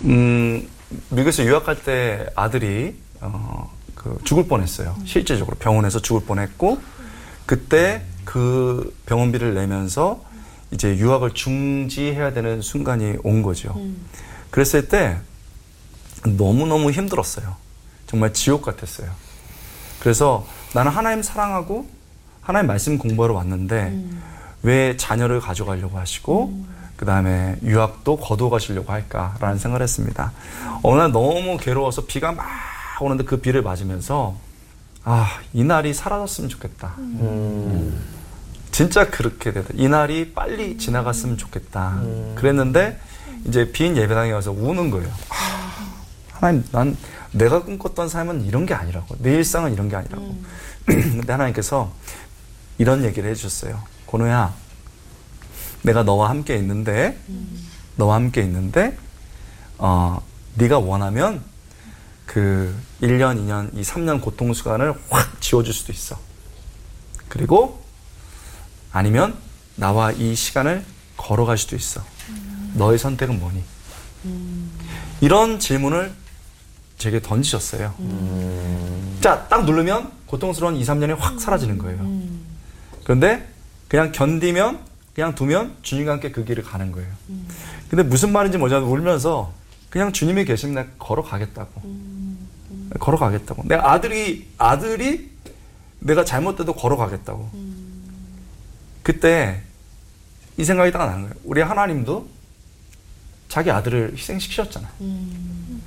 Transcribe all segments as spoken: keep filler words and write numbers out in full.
음, 미국에서 유학할 때 아들이 어, 그 죽을 뻔했어요. 실제적으로 병원에서 죽을 뻔했고 그때 그 병원비를 내면서 이제 유학을 중지해야 되는 순간이 온 거죠. 음. 그랬을 때 너무너무 힘들었어요. 정말 지옥 같았어요. 그래서 나는 하나님 사랑하고 하나님 말씀 공부하러 왔는데 음. 왜 자녀를 가져가려고 하시고 음. 그 다음에 유학도 거둬가시려고 할까라는 생각을 했습니다. 어느 날 너무 괴로워서 비가 막 오는데 그 비를 맞으면서 아, 이 날이 사라졌으면 좋겠다. 음. 진짜 그렇게 되다. 이 날이 빨리 지나갔으면 좋겠다. 음. 그랬는데 이제 빈 예배당에 와서 우는 거예요. 아, 하나님, 난 내가 꿈꿨던 삶은 이런 게 아니라고. 내 일상은 이런 게 아니라고. 음. 근데 하나님께서 이런 얘기를 해주셨어요. 고노야, 내가 너와 함께 있는데, 음. 너와 함께 있는데, 어, 네가 원하면 그 일 년, 이 년, 이 삼 년 고통 시간을 확 지워줄 수도 있어. 그리고 아니면 나와 이 시간을 걸어갈 수도 있어. 음. 너의 선택은 뭐니? 음. 이런 질문을 제게 던지셨어요. 음. 자, 딱 누르면 고통스러운 이, 삼 년이 확 사라지는 거예요. 음. 그런데 그냥 견디면, 그냥 두면 주님과 함께 그 길을 가는 거예요. 음. 근데 무슨 말인지 모르겠는데 울면서 그냥 주님이 계시면 내가 걸어가겠다고. 음. 음. 걸어가겠다고. 내 아들이, 아들이 내가 잘못돼도 걸어가겠다고. 음. 그때 이 생각이 딱 나는 거예요. 우리 하나님도 자기 아들을 희생시키셨잖아요. 음.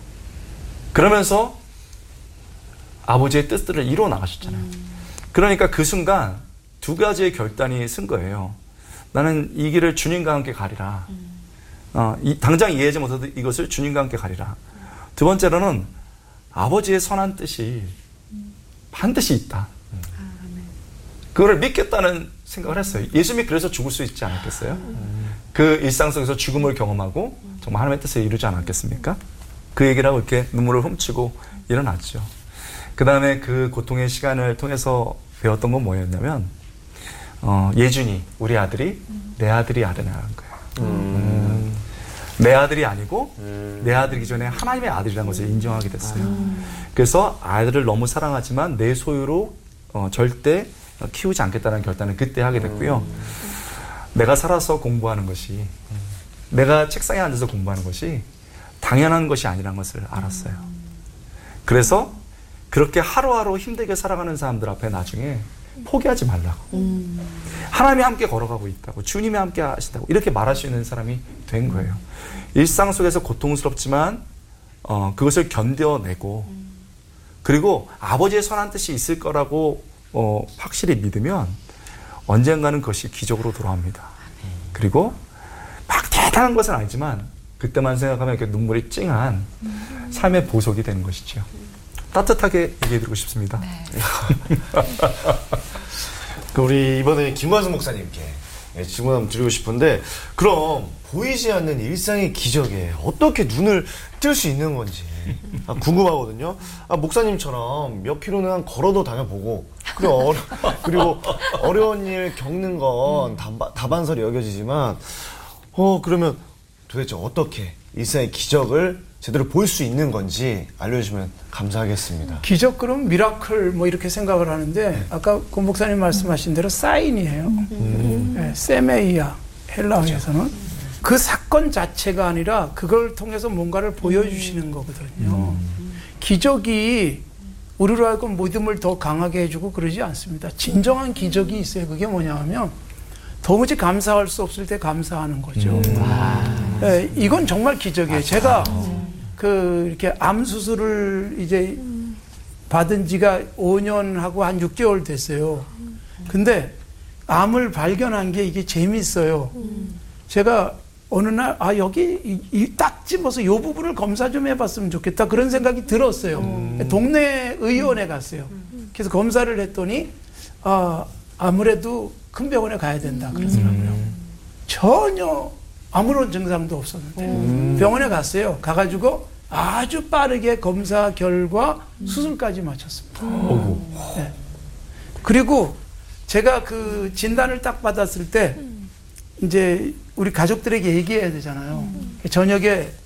그러면서 아버지의 뜻들을 이루어 나가셨잖아요. 음. 그러니까 그 순간 두 가지의 결단이 쓴 거예요. 나는 이 길을 주님과 함께 가리라. 음. 어, 이, 당장 이해하지 못해도 이것을 주님과 함께 가리라. 음. 두 번째로는 아버지의 선한 뜻이 음. 반드시 있다. 음. 아, 그거를 믿겠다는 생각을 했어요. 예수님이 그래서 죽을 수 있지 않았겠어요? 음. 그 일상 속에서 죽음을 경험하고 정말 하나님의 뜻을 이루지 않았겠습니까? 그 얘기를 하고 이렇게 눈물을 훔치고 일어났죠. 그 다음에 그 고통의 시간을 통해서 배웠던 건 뭐였냐면 어, 예준이, 우리 아들이 내 아들이 아들이라는 거예요. 음. 음. 내 아들이 아니고 음. 내 아들이기 전에 하나님의 아들이라는 것을 인정하게 됐어요. 음. 그래서 아들을 너무 사랑하지만 내 소유로 어, 절대 키우지 않겠다는 결단을 그때 하게 됐고요. 음. 내가 살아서 공부하는 것이 음. 내가 책상에 앉아서 공부하는 것이 당연한 것이 아니라는 것을 알았어요. 음. 그래서 그렇게 하루하루 힘들게 살아가는 사람들 앞에 나중에 포기하지 말라고. 음. 하나님이 함께 걸어가고 있다고. 주님이 함께 하신다고. 이렇게 말할 수 있는 사람이 된 거예요. 음. 일상 속에서 고통스럽지만 어, 그것을 견뎌내고 음. 그리고 아버지의 선한 뜻이 있을 거라고 어, 확실히 믿으면 언젠가는 그것이 기적으로 돌아옵니다. 음. 그리고 막 대단한 것은 아니지만 그때만 생각하면 이렇게 눈물이 찡한 음. 삶의 보석이 되는 것이죠. 따뜻하게 얘기해드리고 싶습니다. 네. 우리 이번에 김관순 목사님께 질문 한번 드리고 싶은데, 그럼 보이지 않는 일상의 기적에 어떻게 눈을 뜰 수 있는 건지 아, 궁금하거든요. 아, 목사님처럼 몇 킬로는 걸어도 다녀보고, 그리고, 어려, 그리고 어려운 일 겪는 건 다반, 다반설이 여겨지지만, 어 그러면 도대체 어떻게 일상의 기적을 제대로 볼 수 있는 건지 알려주시면 감사하겠습니다. 기적 그럼 미라클 뭐 이렇게 생각을 하는데 네. 아까 권 목사님 말씀하신 대로 사인이에요. 음. 네, 세메이아 헬라어에서는 그렇죠. 그 사건 자체가 아니라 그걸 통해서 뭔가를 보여주시는 거거든요. 음. 기적이 우리로 하여금 믿음을 더 강하게 해주고 그러지 않습니다. 진정한 기적이 있어요. 그게 뭐냐 하면 도무지 감사할 수 없을 때 감사하는 거죠. 음. 네, 이건 정말 기적이에요. 맞아. 제가 그 이렇게 암 수술을 이제 받은 지가 오 년하고 한 육 개월 됐어요. 근데 암을 발견한 게 이게 재밌어요. 제가 어느 날 아 여기 이 딱 집어서 이 부분을 검사 좀 해봤으면 좋겠다 그런 생각이 들었어요. 음. 동네 의원에 갔어요. 그래서 검사를 했더니 아 아무래도 큰 병원에 가야 된다 그러더라고요. 음. 전혀 아무런 증상도 없었는데 음. 병원에 갔어요. 가가지고 아주 빠르게 검사 결과 수술까지 마쳤습니다. 음. 네. 그리고 제가 그 진단을 딱 받았을 때 이제 우리 가족들에게 얘기해야 되잖아요. 저녁에